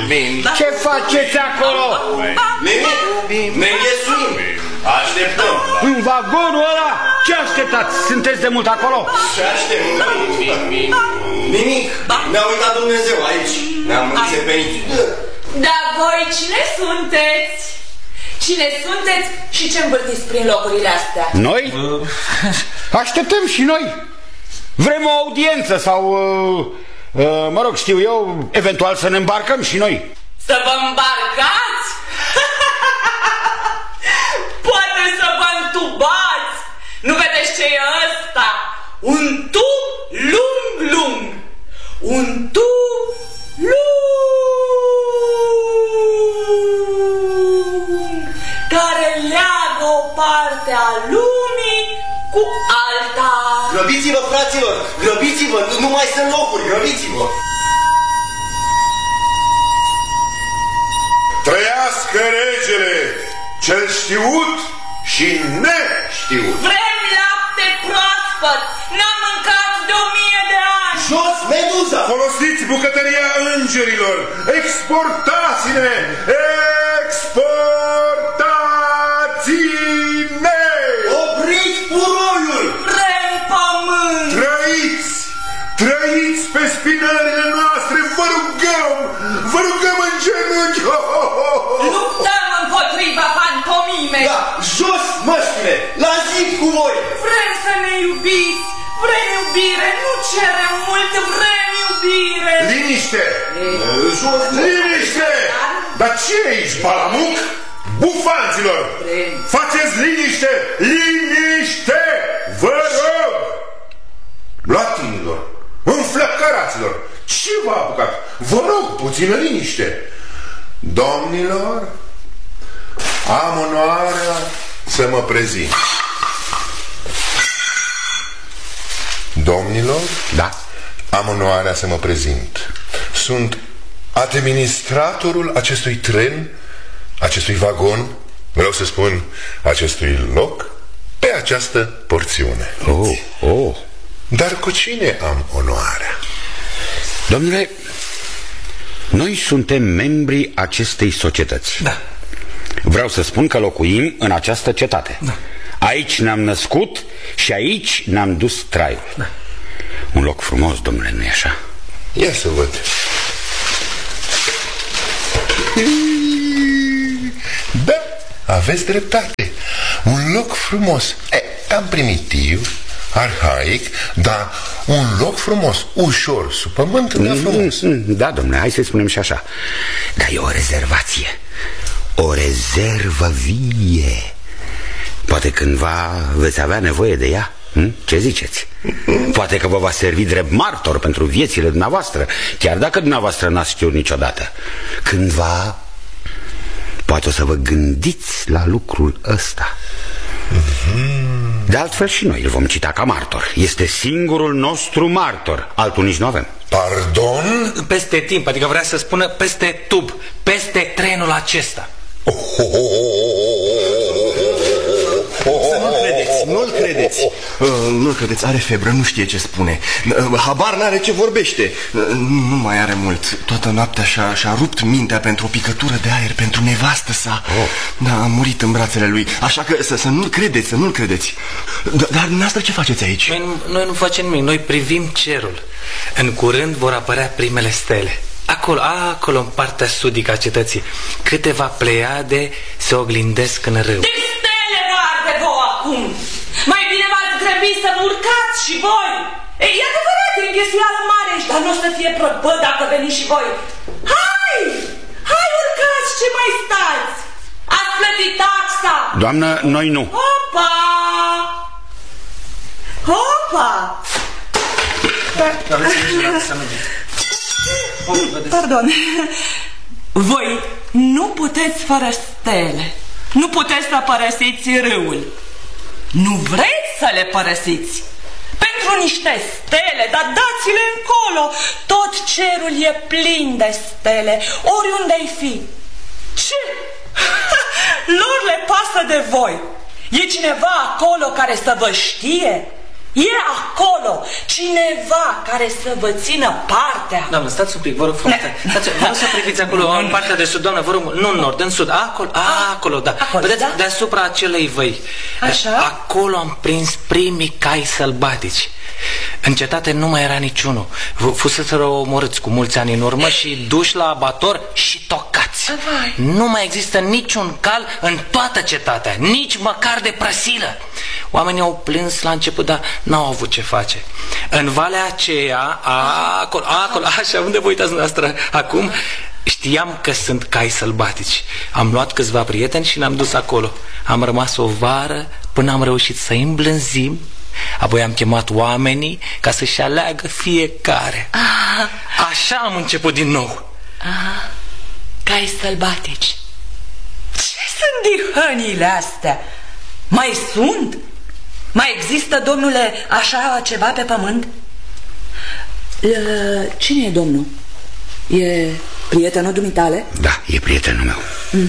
Ce faceți acolo? Ne înghesuim. Așteptăm. În vagonul ăla? Ce așteptați? Sunteți de mult acolo? Ce așteptăm? Nimic. Ne-a uitat Dumnezeu aici. Ne-am înțepenit. Dar voi cine sunteți? Cine sunteți și ce învârtiți prin locurile astea? Noi? Așteptăm și noi. Vrem o audiență sau, mă rog, știu eu, eventual să ne îmbarcăm și noi. Să vă îmbarcați? Poate să vă întubați. Nu vedeți ce e ăsta? Un tub lung. Un tub lung care leagă o parte a lumii cu alta. Grăbiți-vă, fraților, grăbiți-vă, nu mai sunt locuri, grăbiți-vă. Trăiască regele, cel știut și neștiut. Vrem lapte proaspăt, n-am mâncat de 1000 de ani. Jos, Meduza! Folosiți bucătăria îngerilor, exportați-ne, exportați-ne! Opriți puroiul! Vrem pământ! Trăiți pe spinările noastre, vă rugăm în genunchi! Luptăm împotriva pantomimei! Da, jos măștile, la zid cu voi! Vrem să ne iubiți, vrem iubire, nu cerem mult, vrem iubire! Liniște! Jos, Liniște! Dar ce e aici, balamuc? Bufanților! Faceți liniște! Liniște! Vă rog! Latinilor! Înflăcăraților! Ce v-a apucat? Vă rog, puțină liniște! Domnilor, am onoarea să mă prezint. Domnilor, da, am onoarea să mă prezint. Sunt administratorul acestui tren, acestui vagon, vreau să spun, acestui loc, pe această porțiune. Dar cu cine am onoarea? Domnule, noi suntem membrii acestei societăți. Da. Vreau să spun că locuim în această cetate. Da. Aici ne-am născut și aici ne-am dus traiul. Da. Un loc frumos, domnule, nu-i așa? Ia să văd. Da, aveți dreptate. Un loc frumos, cam primitiv, arhaic, dar un loc frumos, ușor sub pământ, dar frumos. Da, domnule, hai să-i spunem și așa. Dar e o rezervație. O rezervă vie. Poate cândva veți avea nevoie de ea. Ce ziceți? Poate că vă va servi drept martor pentru viețile dumneavoastră, chiar dacă dumneavoastră n-ați știut niciodată. Cândva poate o să vă gândiți la lucrul ăsta. De altfel și noi îl vom cita ca martor. Este singurul nostru martor. Altul nici nu avem. Pardon? Peste timp, adică vrea să spună peste tub, peste trenul acesta. Să nu-l credeți, nu-l credeți, are febră, nu știe ce spune. Habar n-are ce vorbește. Nu mai are mult. Toată noaptea și-a rupt mintea pentru o picătură de aer, pentru nevastă sa. Da, a murit în brațele lui. Așa că să nu-l credeți, să nu-l credeți. Dar dumneavoastră ce faceți aici? Noi nu facem nimic, noi privim cerul. În curând vor apărea primele stele. Acolo, în partea sudică a cetății, câteva pleiade se oglindesc în râu. De stele vă arde vouă acum! Mai bine v-ați grăbit să urcați și voi! E adevărat, e înghesuială mare aici, dar nu o să fie probă dacă veniți și voi! Hai, urcați, ce mai stați! Ați plătit taxa! Doamnă, noi nu. Hopa! Pardon. Voi nu puteți fără stele. Nu puteți să părăsiți râul. Nu vreți să le părăsiți. Pentru niște stele, dar dați-le încolo. Tot cerul e plin de stele, oriunde-i fi. Ce? Lor le pasă de voi. E cineva acolo care să vă știe? E acolo cineva care să vă țină partea. Doamnă, stați un pic, vă rog frumos. Vreau să priviți acolo, în partea de sud, doamnă, vă rog, nu în nord, în sud, acolo, da. Vedeți, da? Deasupra acelei văi. Așa? Acolo am prins primii cai sălbatici. În cetate nu mai era niciunul. Fuseseră omorâți cu mulți ani în urmă și duși la abator și tocați. Nu mai există niciun cal în toată cetatea, nici măcar de prăsilă. Oamenii au plâns la început, dar n-au avut ce face. În valea aceea, acolo, așa, unde vă uitați noastră acum, știam că sunt cai sălbatici. Am luat câțiva prieteni și ne-am dus acolo. Am rămas o vară până am reușit să îi îmblânzim. Apoi am chemat oamenii ca să-și aleagă fiecare. Așa am început din nou. Cai sălbatici. Ce sunt dihănile astea? Mai sunt? Mai există, domnule, așa ceva pe pământ? Cine e domnul? E prietenul dumitale? Da, e prietenul meu.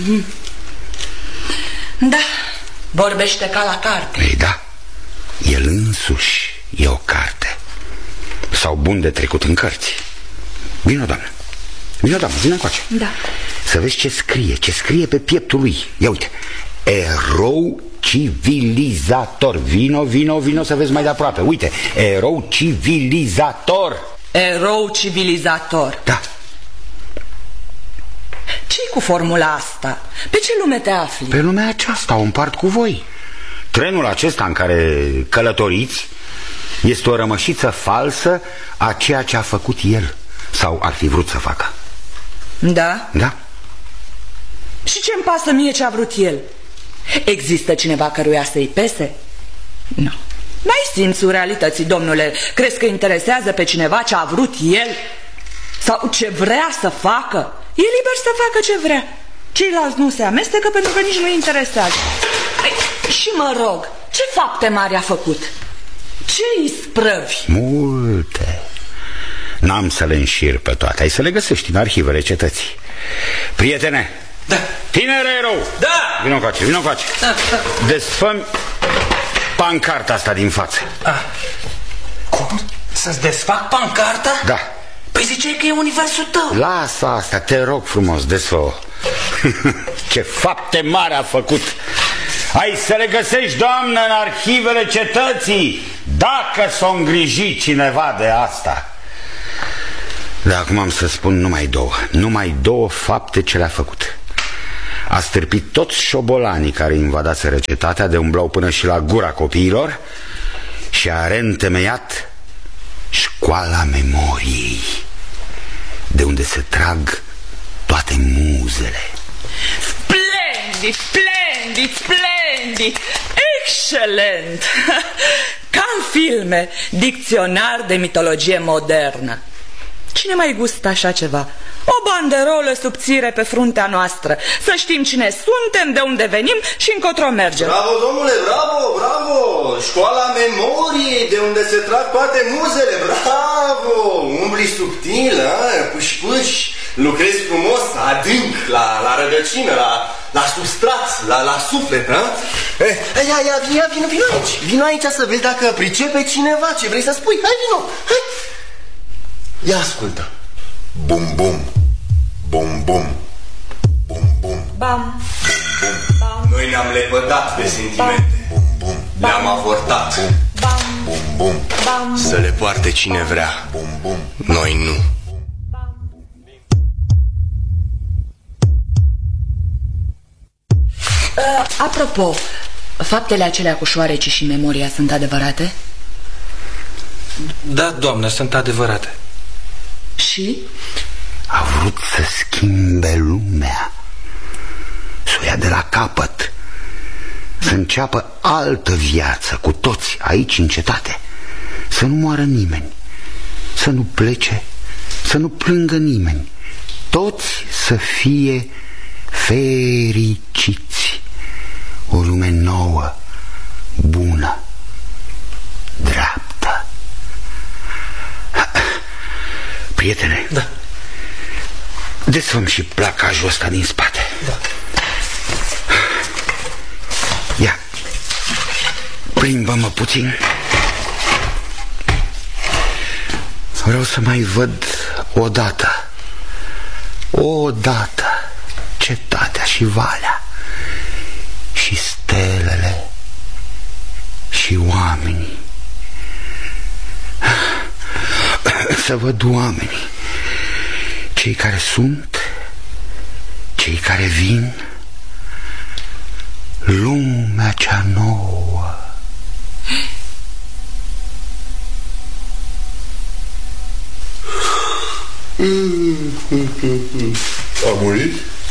Da, vorbește ca la carte. Ei, da, el însuși e o carte. Sau bun de trecut în cărți. Vino, doamnă, vino încoace. Da. Să vezi ce scrie pe pieptul lui. Ia uite, erou civilizator. Vino să vezi mai de aproape. Uite, erou civilizator. Erou civilizator. Da. Ce-i cu formula asta? Pe ce lume te afli? Pe lumea aceasta o împart cu voi. Trenul acesta în care călătoriți este o rămășiță falsă a ceea ce a făcut el, sau ar fi vrut să facă. Da? Da. Și ce-mi pasă mie ce a vrut el? Există cineva căruia să-i pese? Nu. N-ai simțul realității, domnule. Crezi că interesează pe cineva ce a vrut el? Sau ce vrea să facă? E liber să facă ce vrea. Ceilalți nu se amestecă pentru că nici nu-i interesează. Și mă rog, ce fapte mari a făcut? Ce isprăvi? Multe. N-am să le înșir pe toate. Ai să le găsești în arhivele cetății. Prietene. Da. Tinere erou. Da. Vino încoace. Da. Desfă-mi pancarta asta din față. Cum? Să-ți desfac pancarta? Da. Păi ziceai că e universul tău. Lasă asta, te rog frumos, desfă-o. Ce fapte mari a făcut. Ai să le găsești, doamnă, în arhivele cetății, dacă s-o îngriji cineva de asta. Dar acum am să spun numai două fapte ce le-a făcut. A stârpit toți șobolanii care invadaseră cetatea, de umblau până și la gura copiilor, și a reîntemeiat școala memoriei, de unde se trag toate muzele. Splendid, excelent. Ca în filme, dicționar de mitologie modernă. Cine mai gustă așa ceva? O banderolă subțire pe fruntea noastră, să știm cine suntem, de unde venim și încotro mergem. Bravo, domnule, bravo! Școala memoriei, de unde se trag toate muzele, bravo! Umbli subtil, puși, lucrezi frumos, adânc, la rădăcină, la substrat, la suflet, Ia, vino aici. Vino aici să vezi dacă pricepe cineva ce vrei să spui. Hai, vino, hai. Ia ascultă. Bum, bum. Bum, bum. Bum, bum. Bam. Bum, bum. Noi ne-am lepădat de sentimente. Bum, bum. Le-am avortat. Bum, bum. Să le poarte cine vrea. Bum, bum. Noi nu. Apropo, faptele acelea cu șoarecii și memoria sunt adevărate? Da, doamnă, sunt adevărate. Și? A vrut să schimbe lumea, să o ia de la capăt, să înceapă altă viață cu toți aici în cetate. Să nu moară nimeni, să nu plece, să nu plângă nimeni. Toți să fie fericiți. O lume nouă, bună, dreaptă. Prietene. Da. Desfăm și placajul ăsta din spate. Da. Ia, plimbă-mă puțin. Vreau să mai văd odată cetatea și valea și stelele și oamenii. Să văd oamenii, cei care sunt, cei care vin, lumea cea nouă. A murit?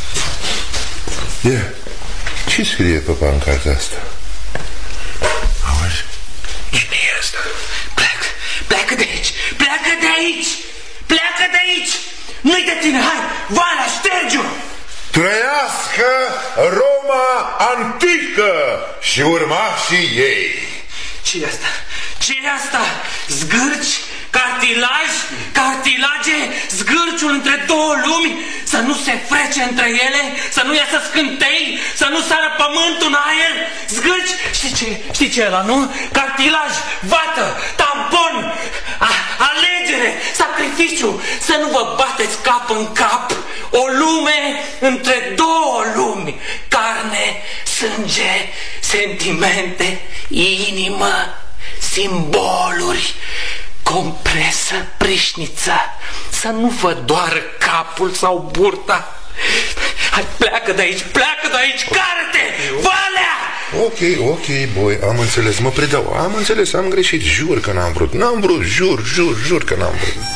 Ia, ce scrie pe pancarta asta? Auzi? Cine e asta? Pleacă de aici! Pleacă de aici! Pleacă de aici! Nu-i de tine, hai! Valea, șterge-o! Trăiască Roma antică și urmașii ei! Ce-i asta? Ce-i asta? Zgârci? Cartilage, zgârciul între două lumi, să nu se frece între ele, să nu iasă scântei, să nu sară pământul în aer, zgârci, știi ce e ăla, nu? Cartilaj, vată, tampon, alegere, sacrificiu, să nu vă bateți cap în cap, o lume între două lumi, carne, sânge, sentimente, inimă, simboluri, compresă, prișniță, să nu vă doară capul sau burta. Hai, pleacă de aici, care-te, Valea! Ok, boi, am înțeles, mă predau, am înțeles, am greșit, jur că n-am vrut, jur că n-am vrut.